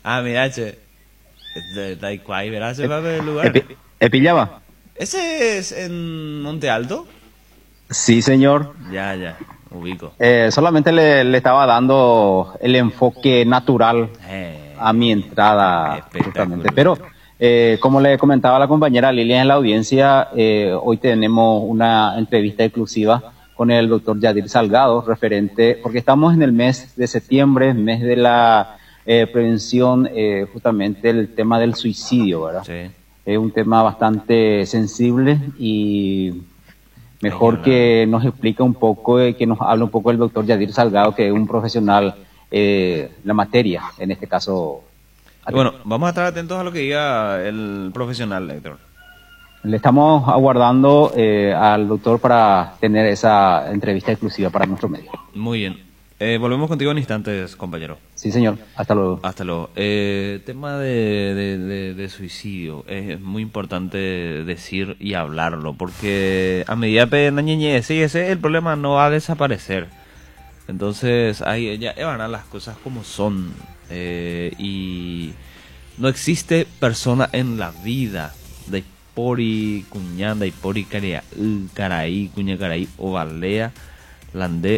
Ah, mira, che. De Taikwai, ¿verdad? Se va a ver el lugar. ¿Epillaba? ¿Ese es en Monte Alto? Sí, señor. Ya, ubico. Solamente le estaba dando el enfoque natural a mi entrada, justamente. Pero, como le comentaba a la compañera Lilia en la audiencia, hoy tenemos una entrevista exclusiva con el doctor Yadir Salgado, referente, porque estamos en el mes de septiembre, mes de la prevención, justamente el tema del suicidio, ¿verdad? Sí. Es un tema bastante sensible y mejor que nos explique un poco, que nos hable un poco el doctor Yadir Salgado, que es un profesional la materia, en este caso. Bueno, vamos a estar atentos a lo que diga el profesional, Héctor. Le estamos aguardando al doctor para tener esa entrevista exclusiva para nuestro medio. Muy bien. Volvemos contigo en instantes, compañero. Sí, señor. Hasta luego. Hasta luego. Tema de suicidio. Es muy importante decir y hablarlo, porque a medida que la niñez, sí, ese el problema no va a desaparecer. Entonces, ahí ya van a las cosas como son. Y no existe persona en la vida de pori cuñanda y pori caraí cuña caraí o balea lande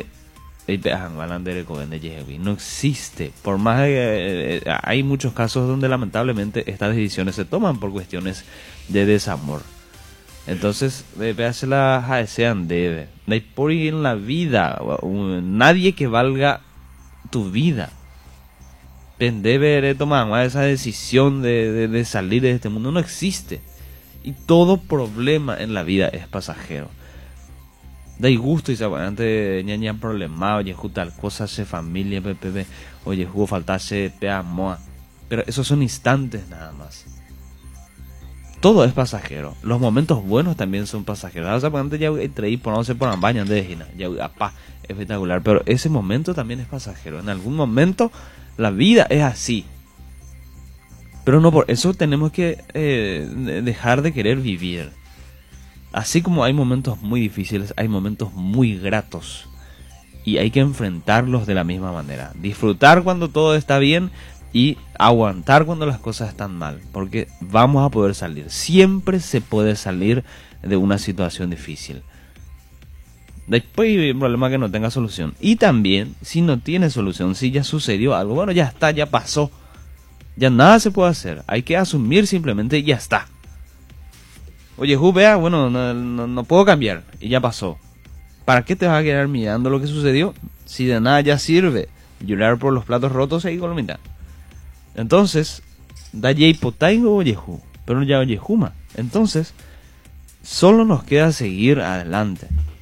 no existe. Por más hay muchos casos donde lamentablemente estas decisiones se toman por cuestiones de desamor. Entonces, la sean debe. No hay por ahí en la vida nadie que valga tu vida. Debe tomar esa decisión de salir de este mundo. No existe. Y todo problema en la vida es pasajero. Da gusto y se antes ñaña problema, oye, tal cosa se familia, pepe, oye, jugó faltase te amoa. Pero esos son instantes nada más. Todo es pasajero. Los momentos buenos también son pasajeros. O sea, antes ya traí por no sé por baño de Gina, ya apá, espectacular, pero ese momento también es pasajero. En algún momento la vida es así. Pero no por eso tenemos que dejar de querer vivir. Así como hay momentos muy difíciles, hay momentos muy gratos. Y hay que enfrentarlos de la misma manera. Disfrutar cuando todo está bien y aguantar cuando las cosas están mal. Porque vamos a poder salir. Siempre se puede salir de una situación difícil. Después hay un problema que no tenga solución. Y también, si no tiene solución, si ya sucedió algo, bueno, ya está, ya pasó. Ya nada se puede hacer. Hay que asumir simplemente y ya está. Oye, vea, bueno, no puedo cambiar. Y ya pasó. ¿Para qué te vas a quedar mirando lo que sucedió? Si de nada ya sirve llorar por los platos rotos ahí con la mitad. Entonces, da hipotaingo oyehu, pero ya oyehuma. Entonces, solo nos queda seguir adelante.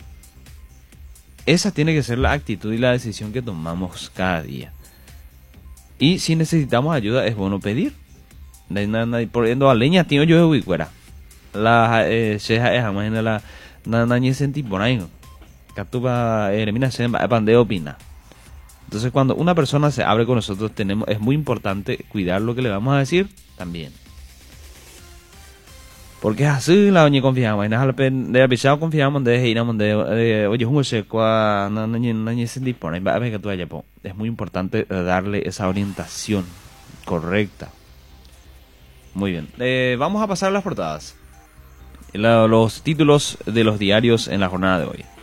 Esa tiene que ser la actitud y la decisión que tomamos cada día. Y si necesitamos ayuda, es bueno pedir. Por ejemplo, a leña tío yo de fuera. La sheja es jamás en la nañe senti por ahí. Catuba mina se pandeo opina. Entonces, cuando una persona se abre con nosotros, es muy importante cuidar lo que le vamos a decir también. Porque es así la doña confiamos. De apisado confiamos de ir a donde oye, un se cua nañe senti por ahí. A ver que tú allá po. Es muy importante darle esa orientación correcta. Muy bien. Vamos a pasar a las portadas. Los títulos de los diarios en la jornada de hoy.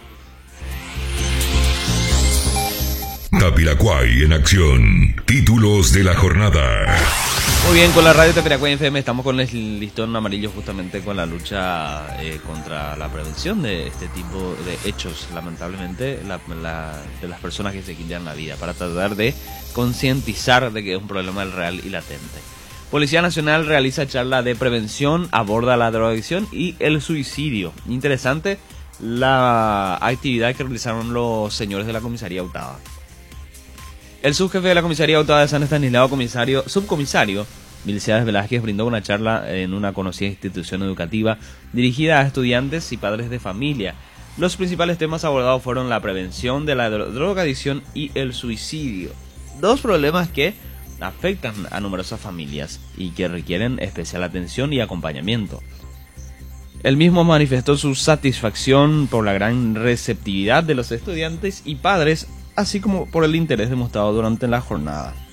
Tapiracuay en acción. Títulos de la jornada. Muy bien, con la radio Tapiracuay FM estamos con el listón amarillo justamente con la lucha contra la prevención de este tipo de hechos, lamentablemente, de las personas que se quitan la vida, para tratar de concientizar de que es un problema real y latente. Policía Nacional realiza charla de prevención, aborda la drogadicción y el suicidio. Interesante la actividad que realizaron los señores de la comisaría Autaba. El subjefe de la comisaría Autaba de San Estanislao, subcomisario Milciades Velázquez, brindó una charla en una conocida institución educativa dirigida a estudiantes y padres de familia. Los principales temas abordados fueron la prevención de la drogadicción y el suicidio. Dos problemas que afectan a numerosas familias y que requieren especial atención y acompañamiento. Él mismo manifestó su satisfacción por la gran receptividad de los estudiantes y padres, así como por el interés demostrado durante la jornada.